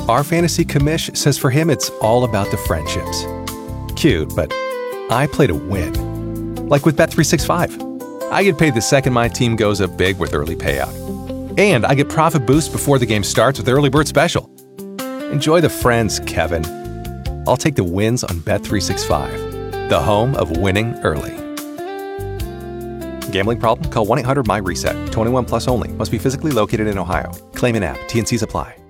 Our fantasy commish says for him it's all about the friendships. Cute, but I play to win. Like with Bet365. I get paid the second my team goes up big with early payout. And I get profit boost before the game starts with Early Bird Special. Enjoy the friends, Kevin. I'll take the wins on Bet365, the home of winning early. Gambling problem? Call 1-800-MY-RESET. 21 plus only. Must be physically located in Ohio. Claim in app. T&Cs apply.